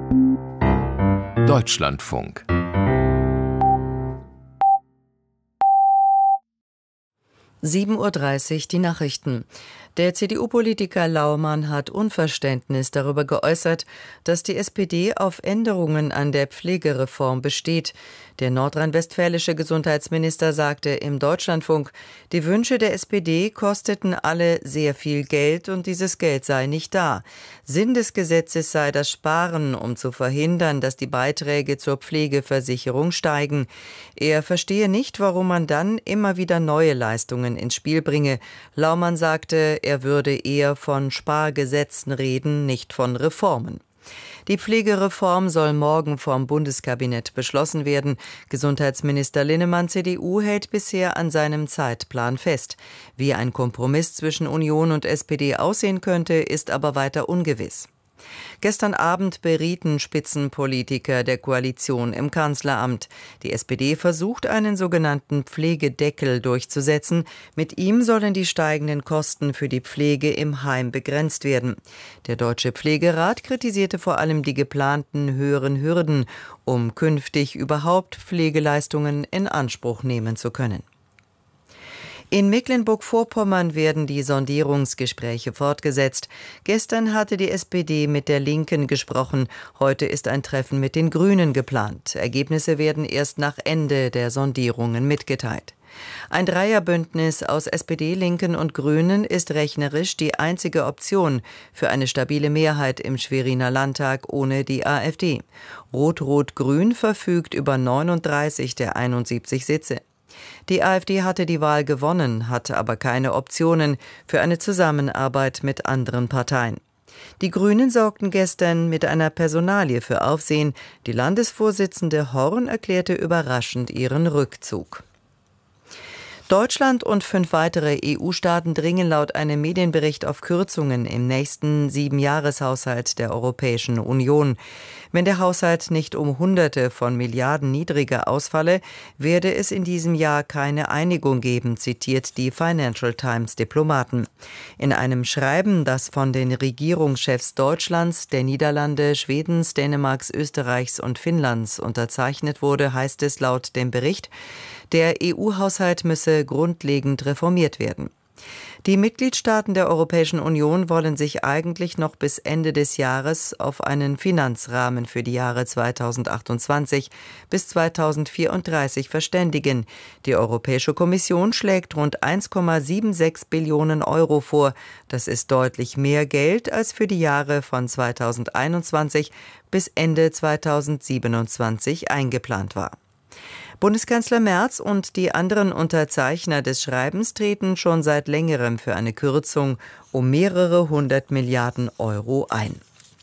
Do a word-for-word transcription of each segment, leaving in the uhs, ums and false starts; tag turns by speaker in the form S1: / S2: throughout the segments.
S1: Deutschlandfunk.
S2: sieben Uhr dreißig, die Nachrichten. Der C D U-Politiker Laumann hat Unverständnis darüber geäußert, dass die S P D auf Änderungen an der Pflegereform besteht. Der nordrhein-westfälische Gesundheitsminister sagte im Deutschlandfunk, die Wünsche der S P D kosteten alle sehr viel Geld und dieses Geld sei nicht da. Sinn des Gesetzes sei das Sparen, um zu verhindern, dass die Beiträge zur Pflegeversicherung steigen. Er verstehe nicht, warum man dann immer wieder neue Leistungen ins Spiel bringe. Laumann sagte, er würde eher von Spargesetzen reden, nicht von Reformen. Die Pflegereform soll morgen vom Bundeskabinett beschlossen werden. Gesundheitsminister Linnemann, C D U, hält bisher an seinem Zeitplan fest. Wie ein Kompromiss zwischen Union und S P D aussehen könnte, ist aber weiter ungewiss. Gestern Abend berieten Spitzenpolitiker der Koalition im Kanzleramt. Die S P D versucht, einen sogenannten Pflegedeckel durchzusetzen. Mit ihm sollen die steigenden Kosten für die Pflege im Heim begrenzt werden. Der Deutsche Pflegerat kritisierte vor allem die geplanten höheren Hürden, um künftig überhaupt Pflegeleistungen in Anspruch nehmen zu können. In Mecklenburg-Vorpommern werden die Sondierungsgespräche fortgesetzt. Gestern hatte die S P D mit der Linken gesprochen. Heute ist ein Treffen mit den Grünen geplant. Ergebnisse werden erst nach Ende der Sondierungen mitgeteilt. Ein Dreierbündnis aus S P D, Linken und Grünen ist rechnerisch die einzige Option für eine stabile Mehrheit im Schweriner Landtag ohne die AfD. Rot-Rot-Grün verfügt über neununddreißig der einundsiebzig Sitze. Die AfD hatte die Wahl gewonnen, hatte aber keine Optionen für eine Zusammenarbeit mit anderen Parteien. Die Grünen sorgten gestern mit einer Personalie für Aufsehen. Die Landesvorsitzende Horn erklärte überraschend ihren Rückzug. Deutschland und fünf weitere E U-Staaten dringen laut einem Medienbericht auf Kürzungen im nächsten Siebenjahreshaushalt der Europäischen Union. Wenn der Haushalt nicht um Hunderte von Milliarden niedriger ausfalle, werde es in diesem Jahr keine Einigung geben, zitiert die Financial Times Diplomaten. In einem Schreiben, das von den Regierungschefs Deutschlands, der Niederlande, Schwedens, Dänemarks, Österreichs und Finnlands unterzeichnet wurde, heißt es laut dem Bericht, der E U-Haushalt müsse grundlegend reformiert werden. Die Mitgliedstaaten der Europäischen Union wollen sich eigentlich noch bis Ende des Jahres auf einen Finanzrahmen für die Jahre zweitausendachtundzwanzig bis zweitausendvierunddreißig verständigen. Die Europäische Kommission schlägt rund eins Komma sechsundsiebzig Billionen Euro vor. Das ist deutlich mehr Geld als für die Jahre von zweitausendeinundzwanzig bis Ende zweitausendsiebenundzwanzig eingeplant war. Bundeskanzler Merz und die anderen Unterzeichner des Schreibens treten schon seit längerem für eine Kürzung um mehrere hundert Milliarden Euro ein.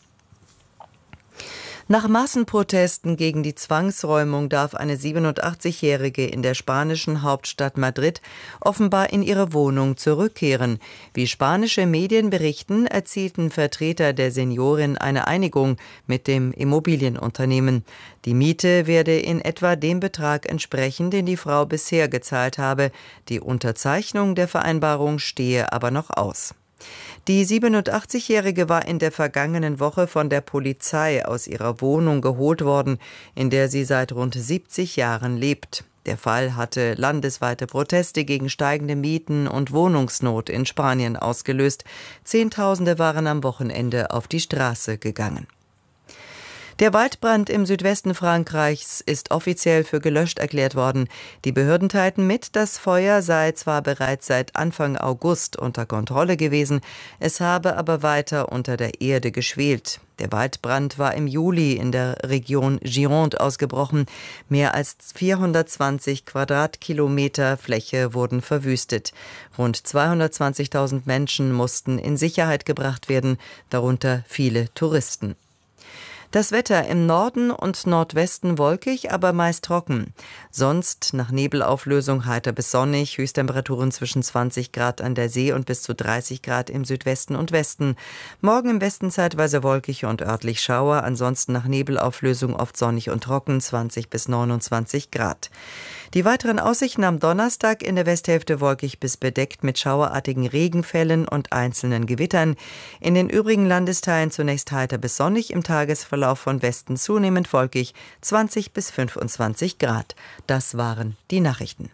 S2: Nach Massenprotesten gegen die Zwangsräumung darf eine siebenundachtzigjährige in der spanischen Hauptstadt Madrid offenbar in ihre Wohnung zurückkehren. Wie spanische Medien berichten, erzielten Vertreter der Seniorin eine Einigung mit dem Immobilienunternehmen. Die Miete werde in etwa dem Betrag entsprechen, den die Frau bisher gezahlt habe. Die Unterzeichnung der Vereinbarung stehe aber noch aus. Die siebenundachtzigjährige war in der vergangenen Woche von der Polizei aus ihrer Wohnung geholt worden, in der sie seit rund siebzig Jahren lebt. Der Fall hatte landesweite Proteste gegen steigende Mieten und Wohnungsnot in Spanien ausgelöst. Zehntausende waren am Wochenende auf die Straße gegangen. Der Waldbrand im Südwesten Frankreichs ist offiziell für gelöscht erklärt worden. Die Behörden teilten mit, das Feuer sei zwar bereits seit Anfang August unter Kontrolle gewesen, es habe aber weiter unter der Erde geschwelt. Der Waldbrand war im Juli in der Region Gironde ausgebrochen. Mehr als vierhundertzwanzig Quadratkilometer Fläche wurden verwüstet. Rund zweihundertzwanzigtausend Menschen mussten in Sicherheit gebracht werden, darunter viele Touristen. Das Wetter im Norden und Nordwesten wolkig, aber meist trocken. Sonst nach Nebelauflösung heiter bis sonnig, Höchsttemperaturen zwischen zwanzig Grad an der See und bis zu dreißig Grad im Südwesten und Westen. Morgen im Westen zeitweise wolkig und örtlich Schauer, ansonsten nach Nebelauflösung oft sonnig und trocken, zwanzig bis neunundzwanzig Grad. Die weiteren Aussichten am Donnerstag in der Westhälfte wolkig bis bedeckt mit schauerartigen Regenfällen und einzelnen Gewittern. In den übrigen Landesteilen zunächst heiter bis sonnig, im Tagesverlauf Tagesverlauf von Westen zunehmend wolkig, zwanzig bis fünfundzwanzig Grad. Das waren die Nachrichten.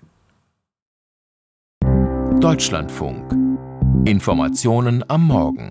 S1: Deutschlandfunk. Informationen am Morgen.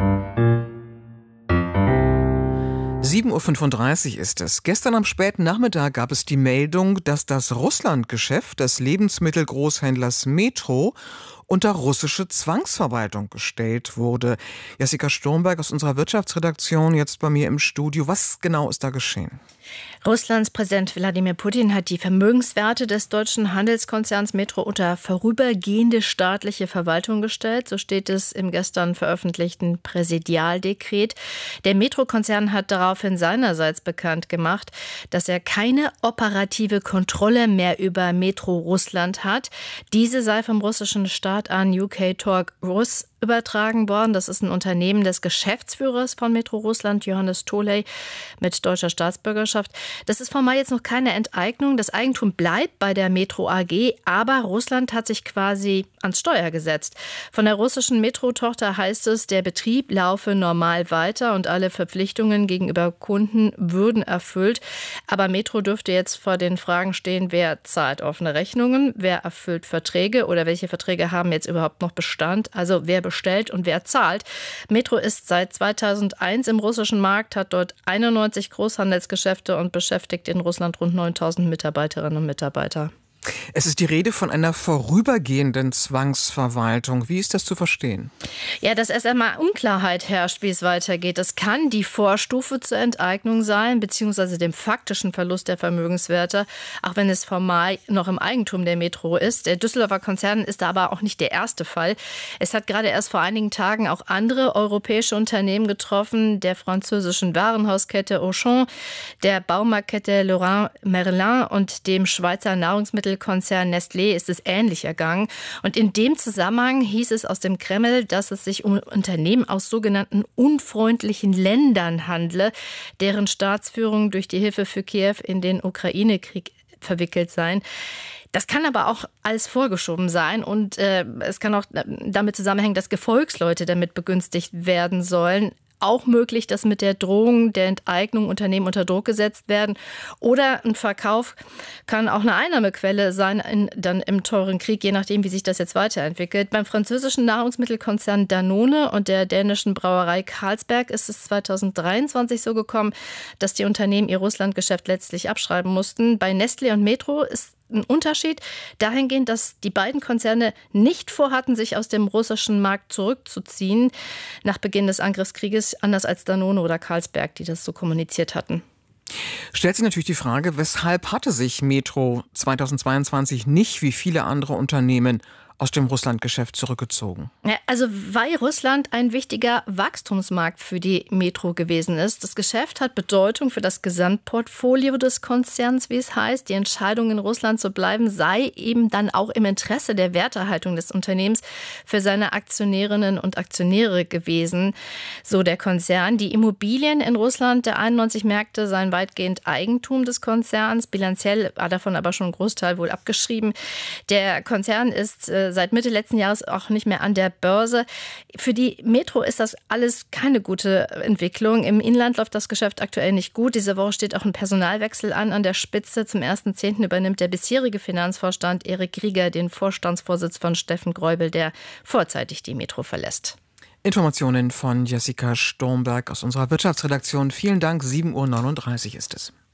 S3: sieben Uhr fünfunddreißig ist es. Gestern am späten Nachmittag gab es die Meldung, dass das Russlandgeschäft des Lebensmittelgroßhändlers Metro unter russische Zwangsverwaltung gestellt wurde. Jessica Sturmberg aus unserer Wirtschaftsredaktion jetzt bei mir im Studio. Was genau ist da geschehen?
S4: Russlands Präsident Wladimir Putin hat die Vermögenswerte des deutschen Handelskonzerns Metro unter vorübergehende staatliche Verwaltung gestellt. So steht es im gestern veröffentlichten Präsidialdekret. Der Metro-Konzern hat daraufhin seinerseits bekannt gemacht, dass er keine operative Kontrolle mehr über Metro Russland hat. Diese sei vom russischen Staat an U K Torg Rus übertragen worden. Das ist ein Unternehmen des Geschäftsführers von Metro Russland, Johannes Toley, mit deutscher Staatsbürgerschaft. Das ist formal jetzt noch keine Enteignung. Das Eigentum bleibt bei der Metro A G, aber Russland hat sich quasi ans Steuer gesetzt. Von der russischen Metro-Tochter heißt es, der Betrieb laufe normal weiter und alle Verpflichtungen gegenüber Kunden würden erfüllt. Aber Metro dürfte jetzt vor den Fragen stehen, wer zahlt offene Rechnungen, wer erfüllt Verträge oder welche Verträge haben jetzt überhaupt noch Bestand, also wer bestellt und wer zahlt. Metro ist seit zweitausendeins im russischen Markt, hat dort einundneunzig Großhandelsgeschäfte und beschäftigt in Russland rund neuntausend Mitarbeiterinnen und Mitarbeiter.
S3: Es ist die Rede von einer vorübergehenden Zwangsverwaltung. Wie ist das zu verstehen?
S4: Ja, dass erst einmal Unklarheit herrscht, wie es weitergeht. Das kann die Vorstufe zur Enteignung sein, beziehungsweise dem faktischen Verlust der Vermögenswerte, auch wenn es formal noch im Eigentum der Metro ist. Der Düsseldorfer Konzern ist da aber auch nicht der erste Fall. Es hat gerade erst vor einigen Tagen auch andere europäische Unternehmen getroffen, der französischen Warenhauskette Auchan, der Baumarktkette Leroy Merlin und dem Schweizer Nahrungsmittel Konzern Nestlé ist es ähnlich ergangen. Und in dem Zusammenhang hieß es aus dem Kreml, dass es sich um Unternehmen aus sogenannten unfreundlichen Ländern handle, deren Staatsführung durch die Hilfe für Kiew in den Ukraine-Krieg verwickelt seien. Das kann aber auch alles vorgeschoben sein und äh, es kann auch damit zusammenhängen, dass Gefolgsleute damit begünstigt werden sollen. Auch möglich, dass mit der Drohung der Enteignung Unternehmen unter Druck gesetzt werden. Oder ein Verkauf kann auch eine Einnahmequelle sein, in, dann im teuren Krieg, je nachdem, wie sich das jetzt weiterentwickelt. Beim französischen Nahrungsmittelkonzern Danone und der dänischen Brauerei Carlsberg ist es zweitausenddreiundzwanzig so gekommen, dass die Unternehmen ihr Russlandgeschäft letztlich abschreiben mussten. Bei Nestlé und Metro ist ein Unterschied dahingehend, dass die beiden Konzerne nicht vorhatten, sich aus dem russischen Markt zurückzuziehen nach Beginn des Angriffskrieges, anders als Danone oder Carlsberg, die das so kommuniziert hatten.
S3: Stellt sich natürlich die Frage, weshalb hatte sich Metro zweitausendzweiundzwanzig nicht wie viele andere Unternehmen aus dem Russlandgeschäft zurückgezogen?
S4: Ja, also weil Russland ein wichtiger Wachstumsmarkt für die Metro gewesen ist. Das Geschäft hat Bedeutung für das Gesamtportfolio des Konzerns, wie es heißt. Die Entscheidung, in Russland zu bleiben, sei eben dann auch im Interesse der Werterhaltung des Unternehmens für seine Aktionärinnen und Aktionäre gewesen. So der Konzern. Die Immobilien in Russland der einundneunzig Märkte seien weitgehend Eigentum des Konzerns. Bilanziell war davon aber schon ein Großteil wohl abgeschrieben. Der Konzern ist äh, seit Mitte letzten Jahres auch nicht mehr an der Börse. Für die Metro ist das alles keine gute Entwicklung. Im Inland läuft das Geschäft aktuell nicht gut. Diese Woche steht auch ein Personalwechsel an. An der Spitze zum ersten Zehnten übernimmt der bisherige Finanzvorstand Erik Rieger den Vorstandsvorsitz von Steffen Greubel, der vorzeitig die Metro verlässt.
S3: Informationen von Jessica Sturmberg aus unserer Wirtschaftsredaktion. Vielen Dank. sieben Uhr neununddreißig ist es.